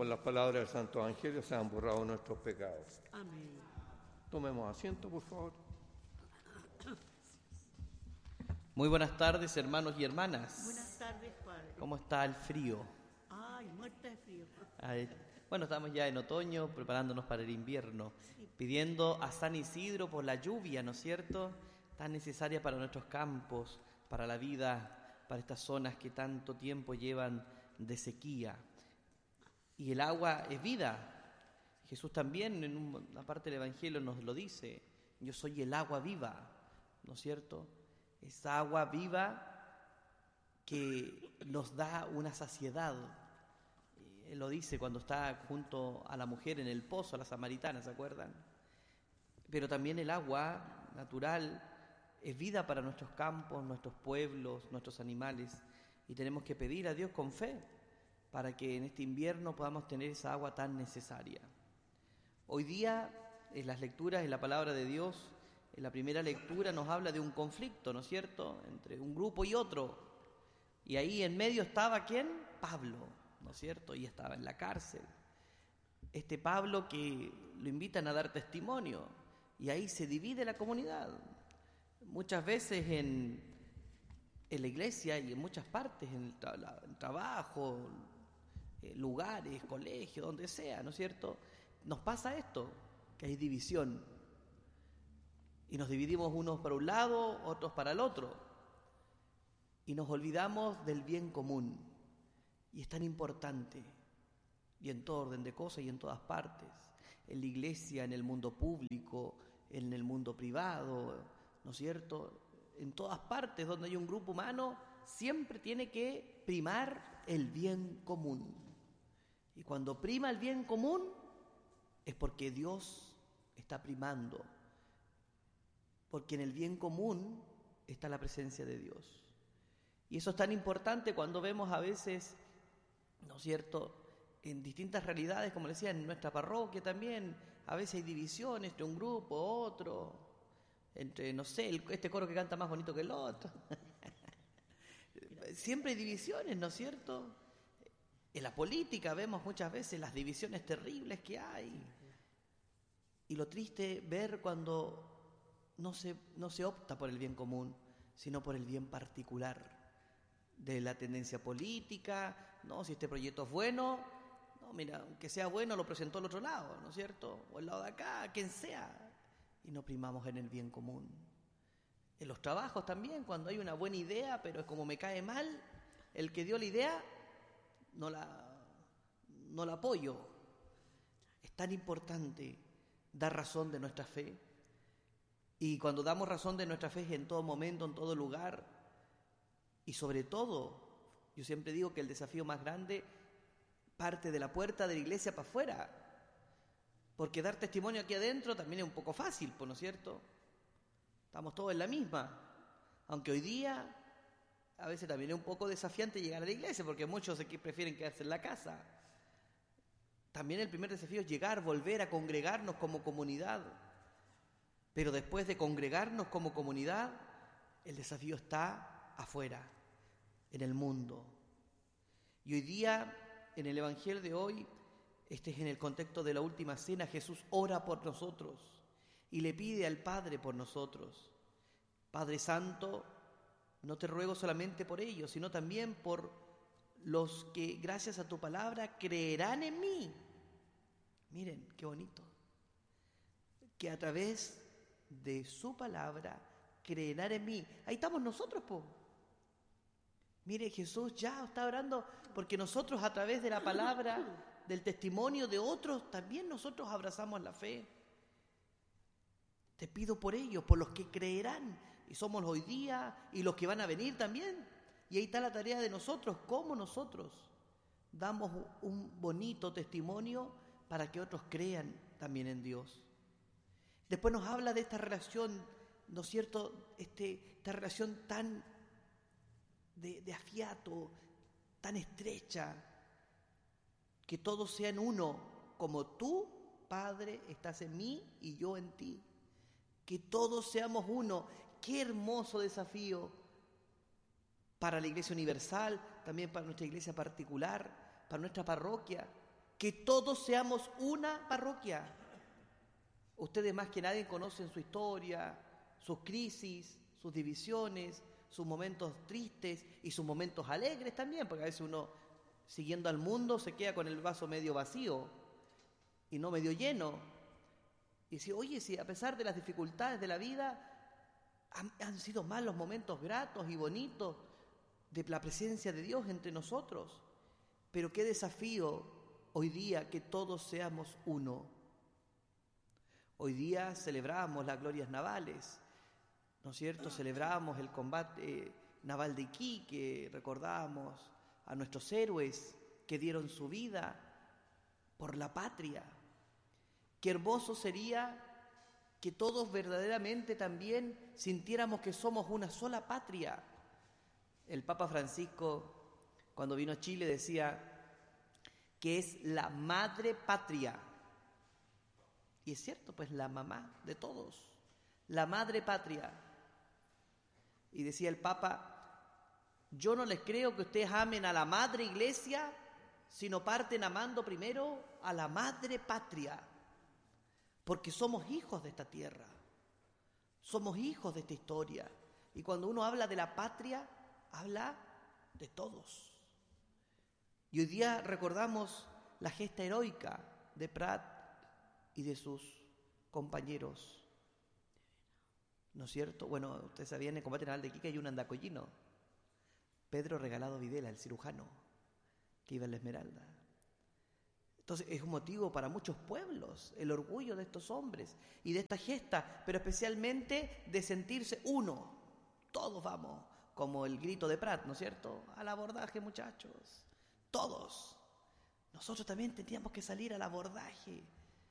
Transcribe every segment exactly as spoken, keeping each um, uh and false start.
las palabras del Santo Evangelio se han borrado nuestros pecados. Amén. Tomemos asiento, por favor. Muy buenas tardes, hermanos y hermanas. Buenas tardes, Padre. ¿Cómo está el frío? Ay, muerta de frío. Ay, bueno, estamos ya en otoño, preparándonos para el invierno, pidiendo a San Isidro por la lluvia, ¿no es cierto?, tan necesaria para nuestros campos, para la vida, para estas zonas que tanto tiempo llevan de sequía. Y el agua es vida. Jesús también en una parte del Evangelio nos lo dice: yo soy el agua viva, ¿no es cierto? Esa agua viva que nos da una saciedad. Él lo dice cuando está junto a la mujer en el pozo, a la samaritana, ¿se acuerdan? Pero también el agua natural es vida para nuestros campos, nuestros pueblos, nuestros animales. Y tenemos que pedir a Dios con fe para que en este invierno podamos tener esa agua tan necesaria. Hoy día, en las lecturas, en la palabra de Dios, en la primera lectura nos habla de un conflicto, ¿no es cierto?, entre un grupo y otro. Y ahí en medio estaba, ¿quién? Pablo, ¿no es cierto? Y estaba en la cárcel. Este Pablo que lo invitan a dar testimonio, y ahí se divide la comunidad. Muchas veces en, en la iglesia y en muchas partes, en el, tra- la- el trabajo, eh, lugares, colegios, donde sea, ¿no es cierto?, nos pasa esto, que hay división. Y nos dividimos unos para un lado, otros para el otro. Y nos olvidamos del bien común. Y es tan importante, y en todo orden de cosas y en todas partes, en la iglesia, en el mundo público, en el mundo privado, ¿no es cierto? En todas partes donde hay un grupo humano, siempre tiene que primar el bien común. Y cuando prima el bien común, es porque Dios está primando, porque en el bien común está la presencia de Dios. Y eso es tan importante cuando vemos a veces, ¿no es cierto?, en distintas realidades, como decía, en nuestra parroquia también, a veces hay divisiones entre un grupo, otro, entre, no sé, el, este coro que canta más bonito que el otro. Siempre hay divisiones, ¿no es cierto? En la política vemos muchas veces las divisiones terribles que hay. Y lo triste ver cuando no se, no se opta por el bien común, sino por el bien particular de la tendencia política. No, si este proyecto es bueno, no, mira, aunque sea bueno, lo presentó al otro lado, ¿no es cierto? O el lado de acá, quien sea. Y no primamos en el bien común. En los trabajos también, cuando hay una buena idea, pero es como me cae mal, el que dio la idea, no la, no la apoyo. Es tan importante dar razón de nuestra fe. Y cuando damos razón de nuestra fe es en todo momento, en todo lugar. Y sobre todo, yo siempre digo que el desafío más grande parte de la puerta de la iglesia para afuera. Porque dar testimonio aquí adentro también es un poco fácil, ¿no es cierto? Estamos todos en la misma. Aunque hoy día a veces también es un poco desafiante llegar a la iglesia, porque muchos aquí prefieren quedarse en la casa. También el primer desafío es llegar, volver a congregarnos como comunidad. Pero después de congregarnos como comunidad, el desafío está afuera, en el mundo. Y hoy día, en el Evangelio de hoy, este es en el contexto de la última cena, Jesús ora por nosotros y le pide al Padre por nosotros. Padre Santo, no te ruego solamente por ellos, sino también por los que gracias a tu palabra creerán en mí. Miren, qué bonito. Que a través de su palabra creerán en mí. Ahí estamos nosotros, po. Mire, Jesús ya está orando porque nosotros a través de la palabra, del testimonio de otros, también nosotros abrazamos la fe. Te pido por ellos, por los que creerán, y somos hoy día y los que van a venir también. Y ahí está la tarea de nosotros, cómo nosotros damos un bonito testimonio para que otros crean también en Dios. Después nos habla de esta relación, ¿no es cierto?, este, esta relación tan de, de afiato, tan estrecha, que todos sean uno, como tú, Padre, estás en mí y yo en ti. Que todos seamos uno. Qué hermoso desafío para la Iglesia Universal, también para nuestra iglesia particular, para nuestra parroquia. que todos seamos una parroquia. Ustedes más que nadie conocen su historia, sus crisis, sus divisiones, sus momentos tristes y sus momentos alegres también, porque a veces uno, siguiendo al mundo, se queda con el vaso medio vacío y no medio lleno. Y dice, oye, si a pesar de las dificultades de la vida, han, han sido más los momentos gratos y bonitos de la presencia de Dios entre nosotros. Pero qué desafío hoy día que todos seamos uno. Hoy día celebramos las glorias navales, ¿no es cierto? Celebramos el combate naval de Iquique, recordamos a nuestros héroes que dieron su vida por la patria. Qué hermoso sería que todos verdaderamente también sintiéramos que somos una sola patria. El Papa Francisco, cuando vino a Chile, decía que es la madre patria. Y es cierto, pues la mamá de todos, la madre patria. Y decía el Papa, yo no les creo que ustedes amen a la madre iglesia, sino parten amando primero a la madre patria, porque somos hijos de esta tierra, somos hijos de esta historia. Y cuando uno habla de la patria, habla de todos. Y hoy día recordamos la gesta heroica de Prat y de sus compañeros, ¿no es cierto? Bueno, ustedes sabían, en el combate naval de Iquique hay un andacoyino, Pedro Regalado Videla, el cirujano que iba en la Esmeralda. Entonces es un motivo para muchos pueblos, el orgullo de estos hombres y de esta gesta, pero especialmente de sentirse uno. Todos vamos, como el grito de Prat, ¿no es cierto? Al abordaje, muchachos, todos. Nosotros también teníamos que salir al abordaje,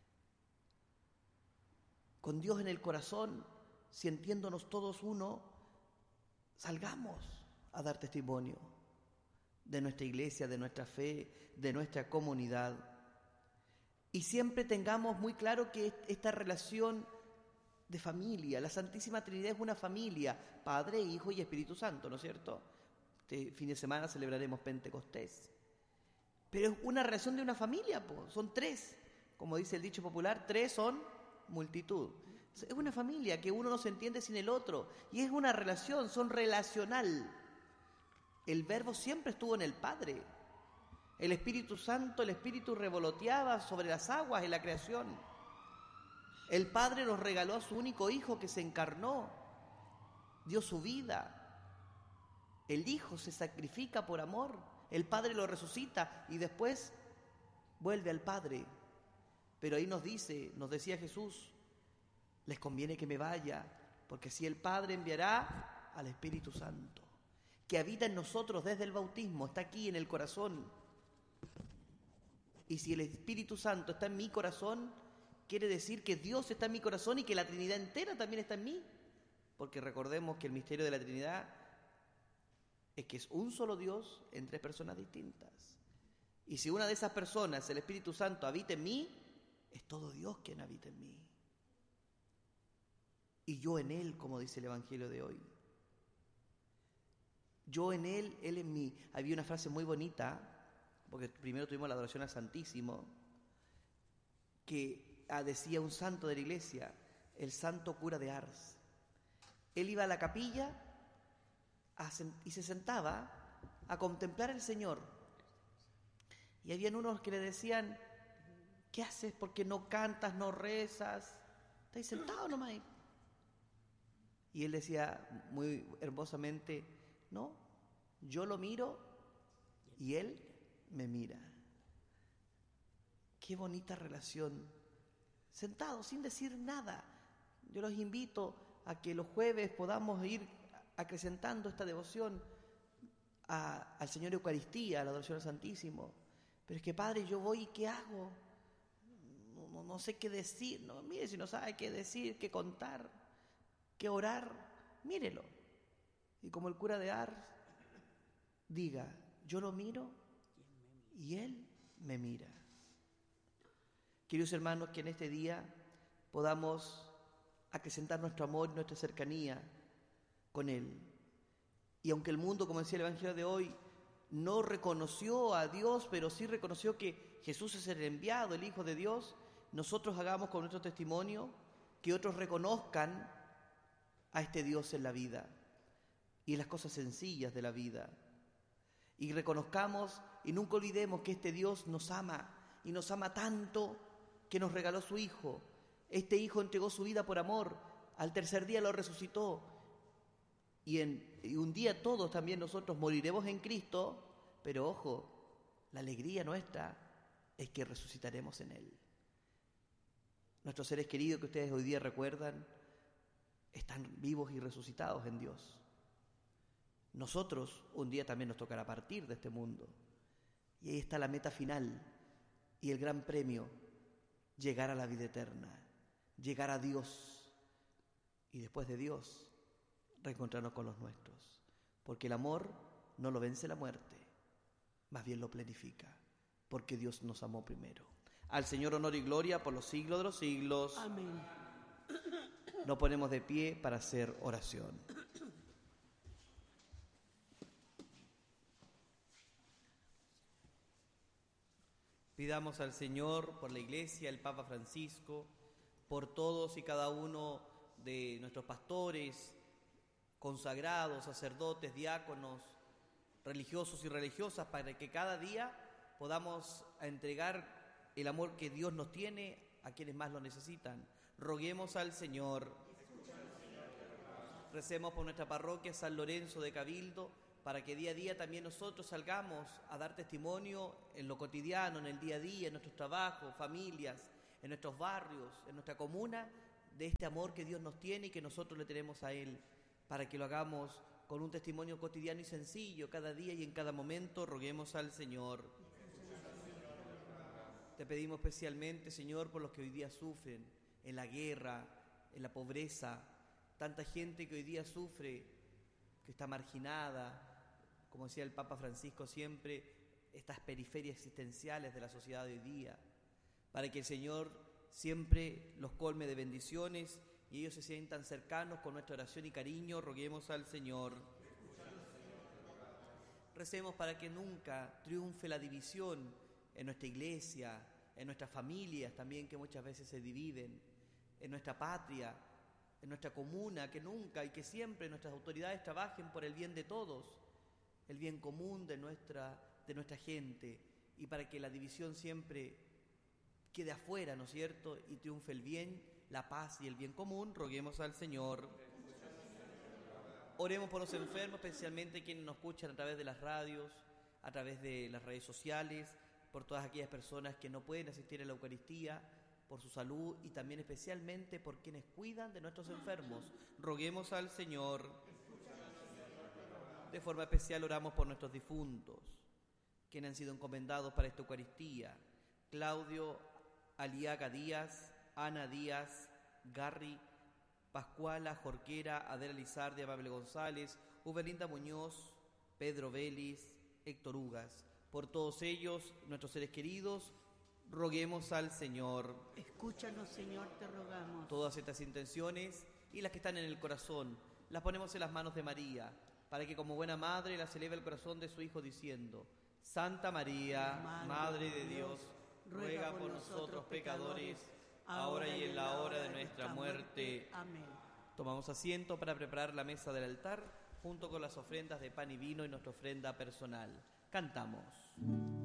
con Dios en el corazón, sintiéndonos todos uno, salgamos a dar testimonio de nuestra iglesia, de nuestra fe, de nuestra comunidad. Y siempre tengamos muy claro que esta relación de familia, la Santísima Trinidad es una familia, Padre, Hijo y Espíritu Santo, ¿no es cierto? Este fin de semana celebraremos Pentecostés. Pero es una relación de una familia, po. Son tres, como dice el dicho popular, tres son multitud. Es una familia que uno no se entiende sin el otro, y es una relación, son relacional. El Verbo siempre estuvo en el Padre. El Espíritu Santo, el Espíritu revoloteaba sobre las aguas en la creación. El Padre nos regaló a su único Hijo que se encarnó, dio su vida. El Hijo se sacrifica por amor, el Padre lo resucita y después vuelve al Padre. Pero ahí nos dice, nos decía Jesús, les conviene que me vaya, porque así el Padre enviará al Espíritu Santo, que habita en nosotros desde el bautismo, está aquí en el corazón. Y si el Espíritu Santo está en mi corazón, quiere decir que Dios está en mi corazón y que la Trinidad entera también está en mí. Porque recordemos que el misterio de la Trinidad es que es un solo Dios en tres personas distintas. Y si una de esas personas, el Espíritu Santo, habita en mí, es todo Dios quien habita en mí. Y yo en Él, como dice el Evangelio de hoy. Yo en Él, Él en mí. Había una frase muy bonita, porque primero tuvimos la adoración al Santísimo, que ah, decía un santo de la iglesia, el santo cura de Ars. Él iba a la capilla a, y se sentaba a contemplar al Señor. Y habían unos que le decían, ¿qué haces? ¿Por qué no cantas, no rezas? ¿Estás sentado nomás ahí? Y él decía muy hermosamente, no, yo lo miro y él me mira. Qué bonita relación. Sentado, sin decir nada. Yo los invito a que los jueves podamos ir acrecentando esta devoción a, al Señor Eucaristía, a la adoración al Santísimo. Pero es que, Padre, yo voy y ¿qué hago? No, no, no sé qué decir. No, mire, si no sabe qué decir, qué contar, qué orar, mírelo. Y como el cura de Ars, diga, yo lo miro y él me mira. Queridos hermanos, que en este día podamos acrecentar nuestro amor y nuestra cercanía con Él. Y aunque el mundo, como decía el Evangelio de hoy, no reconoció a Dios, pero sí reconoció que Jesús es el enviado, el Hijo de Dios, nosotros hagamos con nuestro testimonio que otros reconozcan a este Dios en la vida y en las cosas sencillas de la vida. Y reconozcamos y nunca olvidemos que este Dios nos ama y nos ama tanto que nos regaló su Hijo. Este Hijo entregó su vida por amor, al tercer día lo resucitó y, en, y un día todos también nosotros moriremos en Cristo, pero ojo, la alegría nuestra es que resucitaremos en Él. Nuestros seres queridos que ustedes hoy día recuerdan están vivos y resucitados en Dios. Nosotros un día también nos tocará partir de este mundo. Y ahí está la meta final y el gran premio, llegar a la vida eterna, llegar a Dios y después de Dios reencontrarnos con los nuestros. Porque el amor no lo vence la muerte, más bien lo planifica, porque Dios nos amó primero. Al Señor honor y gloria por los siglos de los siglos. Amén. Nos ponemos de pie para hacer oración. Pidamos al Señor por la Iglesia, el Papa Francisco, por todos y cada uno de nuestros pastores, consagrados, sacerdotes, diáconos, religiosos y religiosas, para que cada día podamos entregar el amor que Dios nos tiene a quienes más lo necesitan. Roguemos al Señor. Recemos por nuestra parroquia San Lorenzo de Cabildo, para que día a día también nosotros salgamos a dar testimonio en lo cotidiano, en el día a día, en nuestros trabajos, familias, en nuestros barrios, en nuestra comuna, de este amor que Dios nos tiene y que nosotros le tenemos a Él, para que lo hagamos con un testimonio cotidiano y sencillo, cada día y en cada momento. Roguemos al Señor. Te pedimos especialmente, Señor, por los que hoy día sufren en la guerra, en la pobreza, tanta gente que hoy día sufre, que está marginada, como decía el Papa Francisco siempre, estas periferias existenciales de la sociedad de hoy día, para que el Señor siempre los colme de bendiciones y ellos se sientan cercanos con nuestra oración y cariño. Roguemos al Señor. Recemos para que nunca triunfe la división en nuestra iglesia, en nuestras familias también, que muchas veces se dividen, en nuestra patria, en nuestra comuna, que nunca y que siempre nuestras autoridades trabajen por el bien de todos, el bien común de nuestra, de nuestra gente, y para que la división siempre quede afuera, ¿no es cierto?, y triunfe el bien, la paz y el bien común. Roguemos al Señor. Oremos por los enfermos, especialmente quienes nos escuchan a través de las radios, a través de las redes sociales, por todas aquellas personas que no pueden asistir a la Eucaristía, por su salud y también especialmente por quienes cuidan de nuestros enfermos. Roguemos al Señor. De forma especial oramos por nuestros difuntos, quienes han sido encomendados para esta Eucaristía: Claudio Aliaga Díaz, Ana Díaz, Garri, Pascuala Jorquera, Adela Lizardi, Amable González, Ubelinda Muñoz, Pedro Vélez, Héctor Ugas. Por todos ellos, nuestros seres queridos, roguemos al Señor. Escúchanos, Señor, te rogamos. Todas estas intenciones y las que están en el corazón, las ponemos en las manos de María, para que como buena madre las eleve el corazón de su Hijo diciendo: Santa María, Madre, Madre de Dios, ruega por nosotros pecadores, ahora y en la hora de nuestra muerte. Amén. Tomamos asiento para preparar la mesa del altar, junto con las ofrendas de pan y vino y nuestra ofrenda personal. Cantamos.